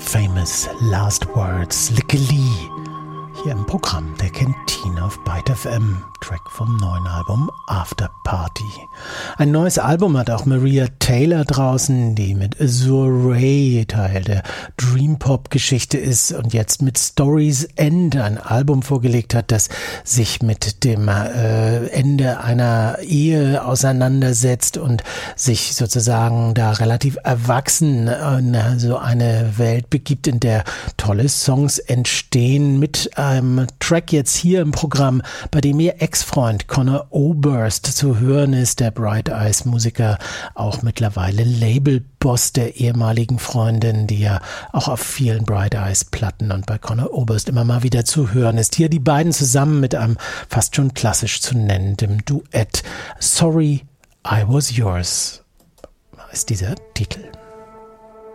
Famous Last Words, Licky Lee, hier im Programm der Kantine auf Byte FM, Track vom neuen Album After Party. Ein neues Album hat auch Maria Taylor draußen, die mit Azure Ray Teil der Dream Pop Geschichte ist und jetzt mit Story's End ein Album vorgelegt hat, das sich mit dem Ende einer Ehe auseinandersetzt und sich sozusagen da relativ erwachsen in so eine Welt begibt, in der tolle Songs entstehen, mit einem Track jetzt hier im Programm, bei dem ihr Ex-Freund Conor Oberst zu hören ist, der Bright Eyes Musiker, auch mittlerweile Labelboss der ehemaligen Freundin, die ja auch auf vielen Bright Eyes Platten und bei Conor Oberst immer mal wieder zu hören ist. Hier die beiden zusammen mit einem fast schon klassisch zu nennendem Duett. Sorry, I Was Yours ist dieser Titel.